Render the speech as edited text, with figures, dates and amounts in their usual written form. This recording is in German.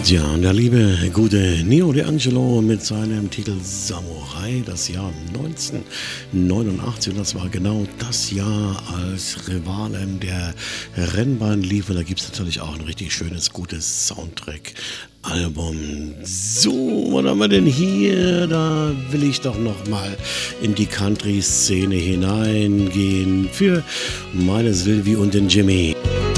Ja, und der liebe gute Neo D'Angelo mit seinem Titel Samurai, das Jahr 1989. Und das war genau das Jahr, als Rivalen der Rennbahn lief. Und da gibt es natürlich auch ein richtig schönes, gutes Soundtrack-Album. So, was haben wir denn hier? Da will ich doch noch mal in die Country-Szene hineingehen für meine Sylvie und den Jimmy.